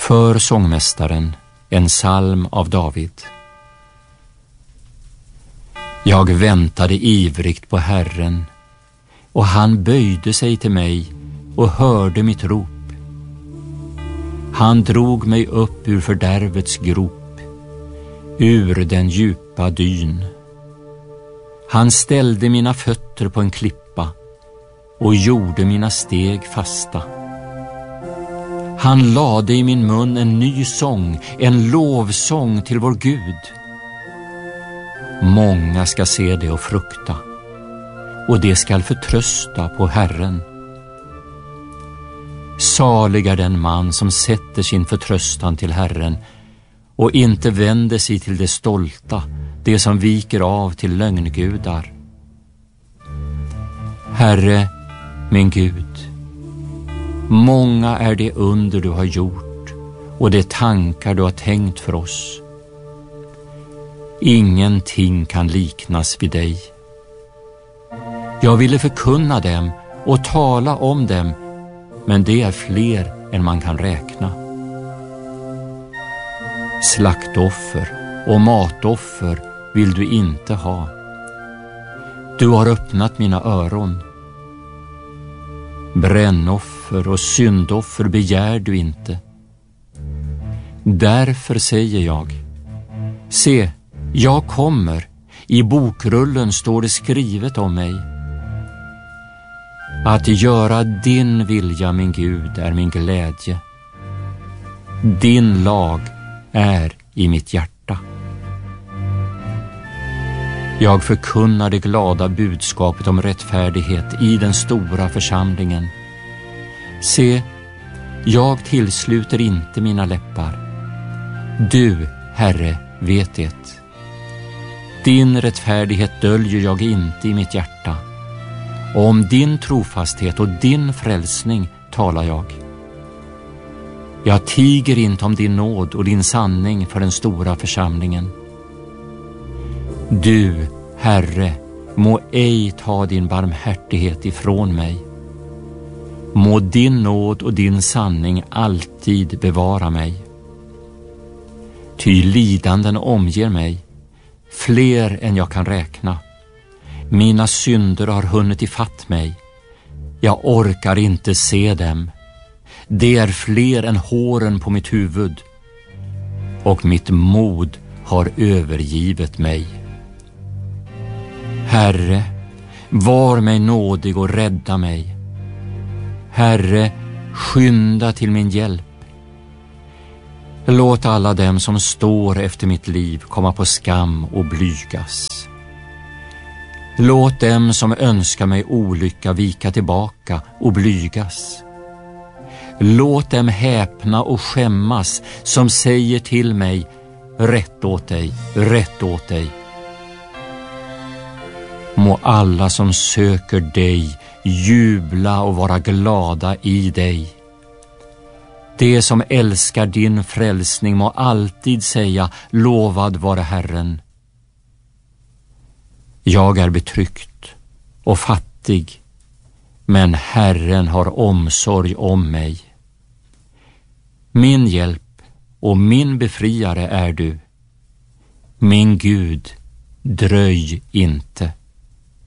För sångmästaren, en psalm av David. Jag väntade ivrigt på Herren, och han böjde sig till mig och hörde mitt rop. Han drog mig upp ur fördärvets grop, ur den djupa dyn. Han ställde mina fötter på en klippa och gjorde mina steg fasta. Han lade i min mun en ny sång, en lovsång till vår Gud. Många ska se det och frukta, och det skall förtrösta på Herren. Salig är den man som sätter sin förtröstan till Herren och inte vänder sig till det stolta, det som viker av till lögngudar. Herre, min Gud, många är det under du har gjort och de tankar du har tänkt för oss. Ingenting kan liknas vid dig. Jag ville förkunna dem och tala om dem, men det är fler än man kan räkna. Slaktoffer och matoffer vill du inte ha. Du har öppnat mina öron. Brännoffer och syndoffer begär du inte. Därför säger jag: se, jag kommer. I bokrullen står det skrivet om mig. Att göra din vilja, min Gud, är min glädje. Din lag är i mitt hjärta. Jag förkunnar det glada budskapet om rättfärdighet i den stora församlingen. Se, jag tillsluter inte mina läppar. Du, Herre, vet det. Din rättfärdighet döljer jag inte i mitt hjärta. Och om din trofasthet och din frälsning talar jag. Jag tiger inte om din nåd och din sanning för den stora församlingen. Du, Herre, må ej ta din barmhärtighet ifrån mig. Må din nåd och din sanning alltid bevara mig. Ty lidanden omger mig, fler än jag kan räkna. Mina synder har hunnit ifatt mig. Jag orkar inte se dem. Det är fler än håren på mitt huvud. Och mitt mod har övergivit mig. Herre, var mig nådig och rädda mig. Herre, skynda till min hjälp. Låt alla dem som står efter mitt liv komma på skam och blygas. Låt dem som önskar mig olycka vika tillbaka och blygas. Låt dem häpna och skämmas som säger till mig: rätt åt dig, rätt åt dig. Må alla som söker dig jubla och vara glada i dig. Det som älskar din frälsning må alltid säga: lovad vare Herren. Jag är betryckt och fattig, men Herren har omsorg om mig. Min hjälp och min befriare är du. Min Gud, dröj inte.